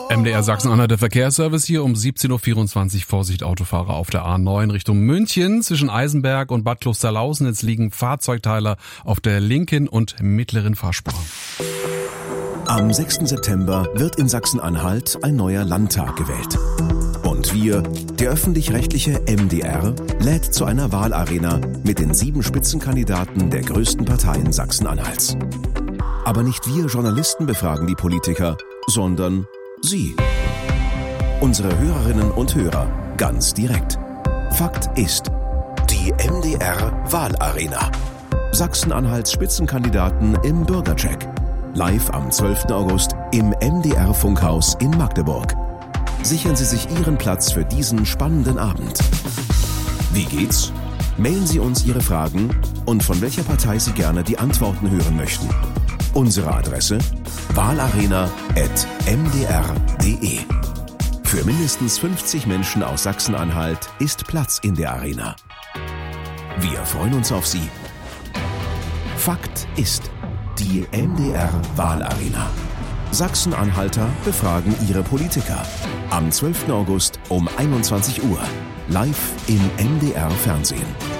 MDR Sachsen-Anhalt, der Verkehrsservice hier um 17.24 Uhr. Vorsicht, Autofahrer auf der A9 Richtung München. Zwischen Eisenberg und Bad Klosterlausen jetzt liegen Fahrzeugteile auf der linken und mittleren Fahrspur. Am 6. September wird in Sachsen-Anhalt ein neuer Landtag gewählt. Und wir, der öffentlich-rechtliche MDR, lädt zu einer Wahlarena mit den 7 Spitzenkandidaten der größten Parteien Sachsen-Anhalts. Aber nicht wir Journalisten befragen die Politiker, sondern Sie. Unsere Hörerinnen und Hörer, ganz direkt. Fakt ist, die MDR-Wahlarena. Sachsen-Anhalts Spitzenkandidaten im Bürgercheck. Live am 12. August im MDR-Funkhaus in Magdeburg. Sichern Sie sich Ihren Platz für diesen spannenden Abend. Wie geht's? Mailen Sie uns Ihre Fragen und von welcher Partei Sie gerne die Antworten hören möchten. Unsere Adresse: wahlarena@mdr.de. Für mindestens 50 Menschen aus Sachsen-Anhalt ist Platz in der Arena. Wir freuen uns auf Sie. Fakt ist, die MDR-Wahlarena. Sachsen-Anhalter befragen ihre Politiker. Am 12. August um 21 Uhr. Live im MDR-Fernsehen.